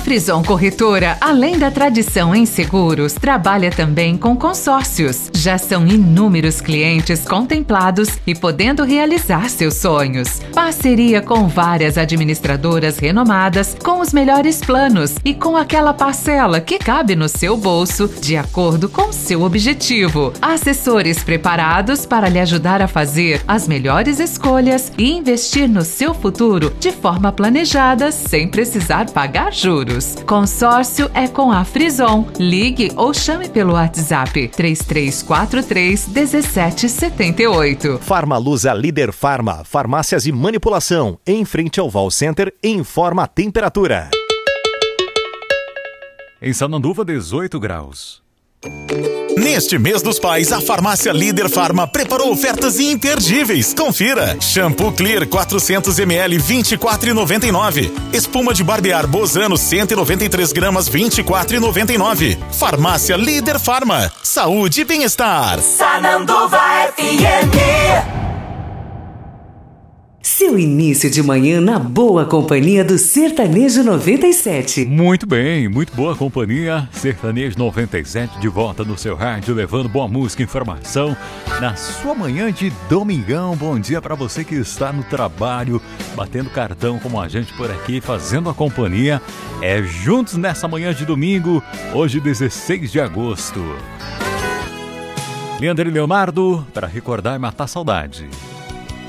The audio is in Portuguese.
Frison Corretora, além da tradição em seguros, trabalha também com consórcios. Já são inúmeros clientes contemplados e podendo realizar seus sonhos. Parceria com várias administradoras renomadas, com os melhores planos e com aquela parcela que cabe no seu bolso, de acordo com seu objetivo. Assessores preparados para lhe ajudar a fazer as melhores escolhas e investir no seu futuro de forma planejada, sem precisar pagar juros. Consórcio é com a Frison. Ligue ou chame pelo WhatsApp 3343-1778. Farmaluza Líder Farma, farmácias e manipulação, em frente ao Val Center, informa a temperatura. Em Sananduva, 18 graus. Neste mês dos pais, a Farmácia Líder Farma preparou ofertas imperdíveis. Confira. Shampoo Clear 400ml 24,99. Espuma de barbear Bozano 193 gramas 24,99. Farmácia Líder Farma. Saúde e bem-estar. Sananduva FM. Seu início de manhã na boa companhia do Sertanejo 97. Muito bem, muito boa companhia. Sertanejo 97 de volta no seu rádio, levando boa música e informação na sua manhã de domingão. Bom dia para você que está no trabalho, batendo cartão como a gente por aqui, fazendo a companhia. Juntos nessa manhã de domingo, hoje 16 de agosto. Leandro e Leonardo, para recordar e matar saudade.